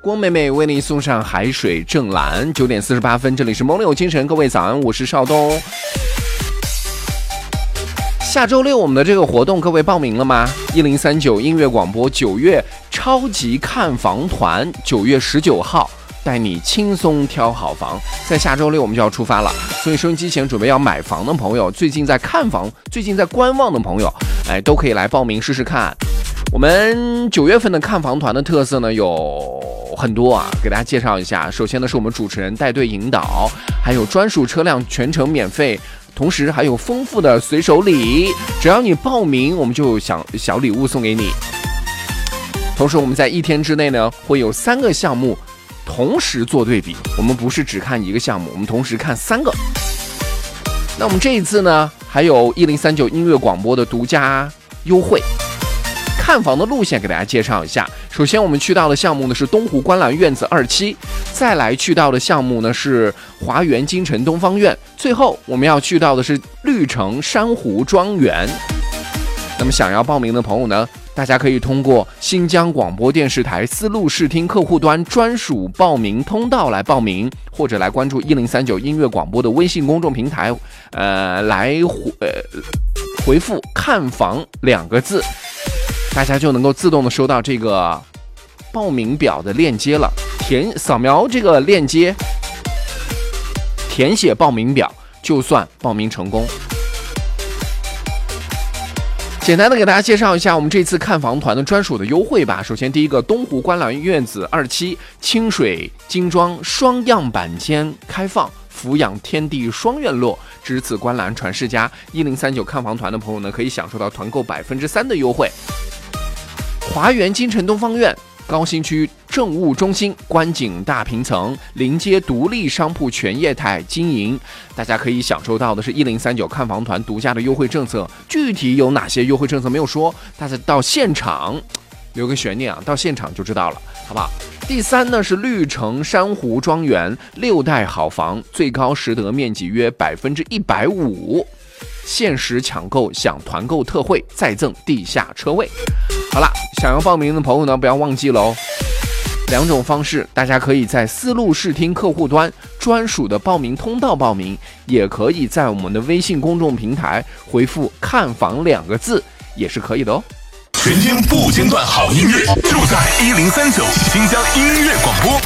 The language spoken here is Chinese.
光妹妹为您送上海水正蓝。9点48分，这里是梦里有精神，各位早安，我是邵东。下周六我们的这个活动，各位报名了吗？1039音乐广播9月超级看房团，9月19号带你轻松挑好房，在下周六我们就要出发了。所以收音机前准备要买房的朋友，最近在看房、最近在观望的朋友，都可以来报名试试看。我们9月份的看房团的特色呢有很多啊，给大家介绍一下。首先呢是我们主持人带队引导，还有专属车辆全程免费，同时还有丰富的随手礼，只要你报名，我们就有小礼物送给你。同时我们在1天之内呢会有3个项目同时做对比，我们不是只看1个项目，我们同时看3个。那我们这一次呢还有1039音乐广播的独家优惠。看房的路线给大家介绍一下，首先我们去到的项目呢是东湖观澜院子2期，再来去到的项目呢是华园金城东方院，最后我们要去到的是绿城珊瑚庄园。那么想要报名的朋友呢，大家可以通过新疆广播电视台丝路视听客户端专属报名通道来报名，或者来关注1039音乐广播的微信公众平台，来回复看房2个字，大家就能够自动的收到这个报名表的链接了。扫描这个链接，填写报名表，就算报名成功。简单的给大家介绍一下我们这次看房团的专属的优惠吧。首先第一个，东湖观澜院子2期清水精装双样板间开放，俯仰天地双院落，只此观澜传世家。1039看房团的朋友呢，可以享受到团购3%的优惠。华园金城东方院高新区政务中心观景大平层，临街独立商铺全业态经营，大家可以享受到的是1039看房团独家的优惠政策。具体有哪些优惠政策没有说，大家到现场留个悬念啊，到现场就知道了，好不好？第3呢是绿城珊瑚庄园6代好房，最高实得面积约150%，限时抢购享团购特惠，再赠地下车位。好了，想要报名的朋友呢，不要忘记了哦。2种方式，大家可以在丝路视听客户端专属的报名通道报名，也可以在我们的微信公众平台回复看房2个字，也是可以的哦。 全天不间断好音乐，就在1039新疆音乐广播。